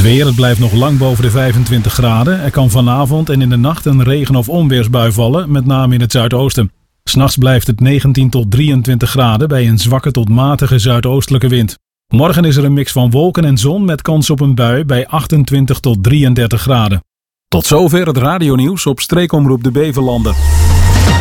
weer, het blijft nog lang boven de 25 graden. Er kan vanavond en in de nacht een regen- of onweersbui vallen, met name in het zuidoosten. 's Nachts blijft het 19 tot 23 graden bij een zwakke tot matige zuidoostelijke wind. Morgen is er een mix van wolken en zon met kans op een bui bij 28 tot 33 graden. Tot zover het radionieuws op Streekomroep de Beverlanden.